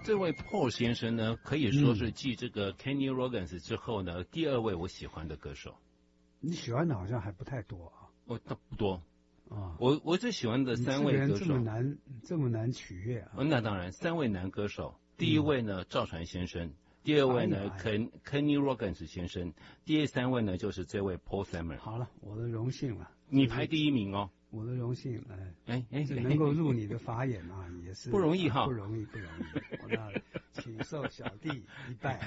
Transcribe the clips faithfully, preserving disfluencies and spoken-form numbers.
这位 Paul 先生呢，可以说是继这个 Kenny Rogers 之后呢，嗯、第二位我喜欢的歌手。 你喜欢的好像还不太多啊。 哦，那不多。 啊， 我我最喜欢的三位歌手， 这么难这么难取悦啊！ 那当然，三位男歌手，第一位呢、嗯、赵传先生，第二位呢 Ken Kenny Rogers 先生，第三位呢就是这位 Paul Simon。 好了，我的荣幸了， 你排第一名哦。 我的荣幸，哎哎哎， 能够入你的法眼啊，也是不容易哈， 不容易不容易。那请受小弟一拜。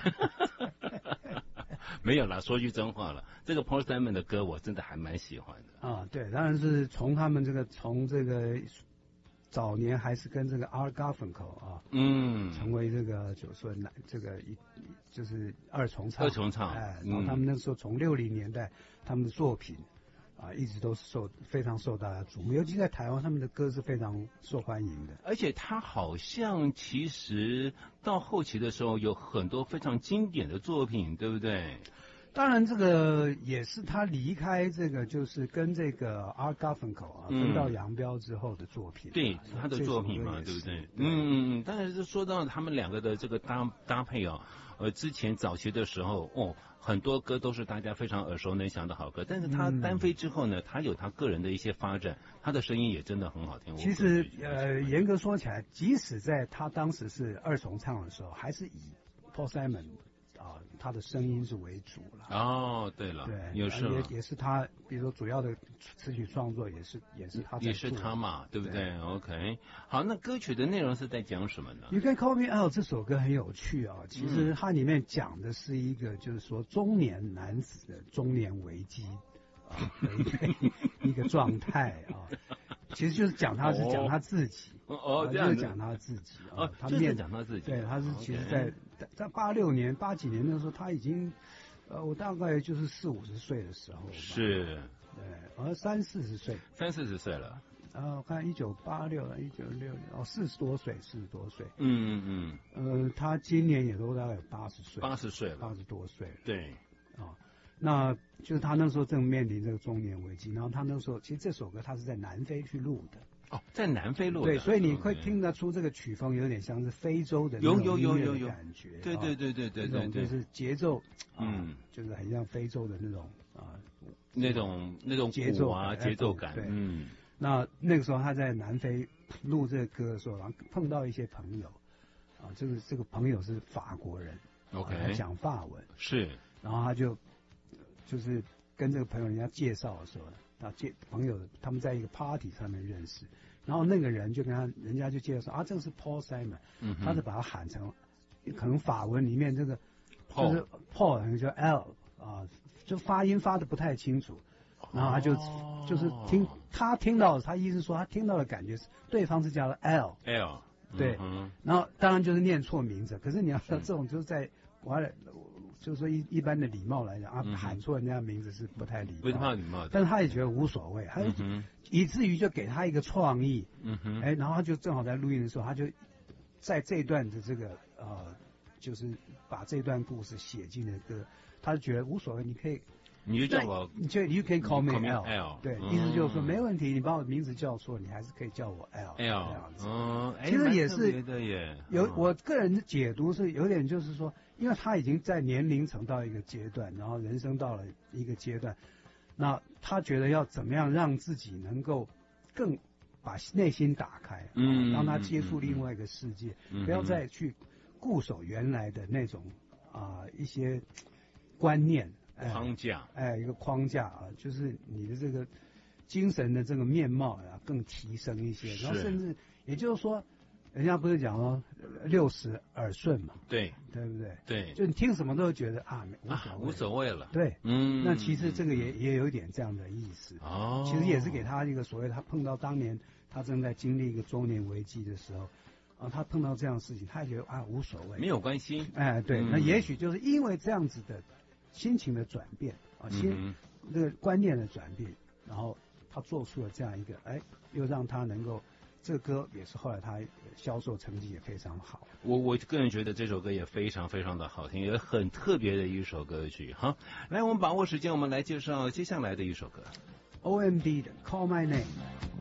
没有啦，说句真话了，这个 Paul Simon 的歌我真的还蛮喜欢的啊。对，当然是从他们这个从这个早年还是跟这个 Art Garfunkel 啊， 嗯， 成为这个就说男这个一就是二重唱， 二重唱， 哎，然后他们那时候从六零年代他们的作品啊，一直都受非常受大家瞩目，尤其在台湾，他们的歌是非常受欢迎的。 而且他好像其实到后期的时候有很多非常经典的作品，对不对？ 当然，这个也是他离开这个，就是跟这个 Art Garfunkel 啊分道扬镳之后的作品、啊嗯。对， 他的作品嘛，对不对？ 对嗯嗯嗯。但是说到他们两个的这个搭搭配啊，呃，之前早期的时候，哦，很多歌都是大家非常耳熟能详的好歌。但是他单飞之后呢，他有他个人的一些发展，他的声音也真的很好听。 其实，呃，严格说起来，即使在他当时是二重唱的时候，还是以 Paul Simon。啊，他的声音是为主了。 哦，对了， 对， 有是也也是他，比如说主要的词曲创作也是也是他在做， 也是他嘛，对不对？对 ？OK， 好，那歌曲的内容是在讲什么呢？ You Can Call Me Out 这首歌很有趣啊，其实它里面讲的是一个就是说中年男子的中年危机啊的一个一个状态啊。其实就是讲他是讲他自己， 哦，哦这样就是讲他自己啊， 哦，他面讲他自己， 对，他是其实在在八六年、八几年的时候，他已经，呃，我大概就是四五十岁的时候吧， 是， 对，而三四十岁， 三四十岁了， 然后看一九八六了，一九六哦，四十多岁，四十多岁， 嗯嗯嗯，呃，他今年也都大概有八十岁， 八十岁了， 八十多岁了， 对， 啊。那就是他那时候正面临这个中年危机，然后他那时候其实这首歌他是在南非去录的。 哦，在南非录的。 对，所以你会听得出这个曲风有点像是非洲的那种音乐的感觉。 对对对对对对对， 就是节奏， 嗯， 就是很像非洲的那种啊， 那种那种节奏啊，节奏感。 对， 嗯。 那那个时候他在南非录这个歌的时候，然后碰到一些朋友，啊，这个这个朋友是法国人 ，OK， 他讲法文， 是， 然后他就。就是跟这个朋友人家介绍的时候，他介朋友他们在一个 party 上面认识，然后那个人就跟他人家就介绍说啊，这个是 Paul Simon， 嗯， 他就把他喊成，可能法文里面这个 Paul 就是 Paul 可能叫 L 啊，就发音发的不太清楚，然后他就、哦、就是听他听到他意思说他听到的感觉是对方是叫了 L L 对、 嗯， 然后当然就是念错名字，可是你要说这种就是在我就是说一一般的礼貌来讲啊， 嗯、 喊错人家名字是不太礼貌， 不太礼貌的。 但是他也觉得无所谓，他就、嗯、以至于就给他一个创意， 嗯哼， 哎，然后他就正好在录音的时候，他就在这段的这个呃，就是把这段故事写进了歌，他就觉得无所谓，你可以。 你就叫我， 你就 You can call me L，, L 对、 嗯， 意思就是说没问题，你把我名字叫错，你还是可以叫我 L L 这样子。 嗯， 其实也是的耶。 有我个人的解读是有点就是说，因为他已经在年龄层到一个阶段，然后人生到了一个阶段，那他觉得要怎么样让自己能够更把内心打开， 嗯， 让他接触另外一个世界， 嗯、 不要再去固守原来的那种啊、呃、一些观念。 框架， 哎，一个框架啊，就是你的这个精神的这个面貌啊，更提升一些，然后甚至也就是说，人家不是讲说六十耳顺嘛， 对， 对不对？ 对， 就你听什么都觉得啊，无所谓、 啊，无所谓了。 对， 嗯， 那其实这个也也有一点这样的意思哦， 其实也是给他一个所谓他碰到当年他正在经历一个中年危机的时候。啊，他碰到这样的事情，他也觉得啊无所谓， 没有关系。 哎，对，嗯、那也许就是因为这样子的心情的转变啊，心、 嗯、 这个观念的转变，然后他做出了这样一个，哎，又让他能够，这个歌也是后来他销售成绩也非常好。 我我个人觉得这首歌也非常非常的好听，也很特别的一首歌曲哈。来，我们把握时间，我们来介绍接下来的一首歌 ，O M D 的《Call My Name》。